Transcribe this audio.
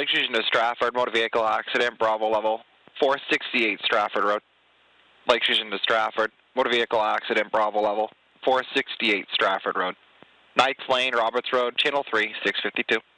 Lake Fusion to Stratford, motor vehicle accident, Bravo level 468 Stratford Road. Lake Fusion to Stratford, motor vehicle accident, Bravo level 468 Stratford Road. Knights Lane, Roberts Road, channel 3, 652.